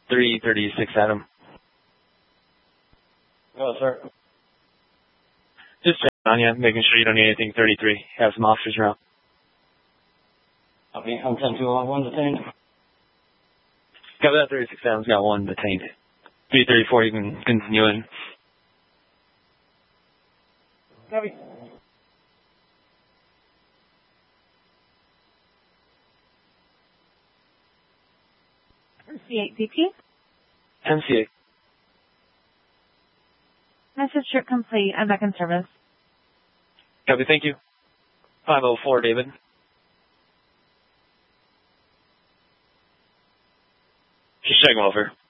336 Adam. Oh, sir. Just checking on you, making sure you don't need anything. 33. Have some officers around. Okay, I'm 10-2, 1 detained. Copy that. 36 Adam's got one detained. 334, you can continue in. Copy. C8DP. MC8. Message trip complete. I'm back in service. Copy, thank you. 504, David. Just checking over.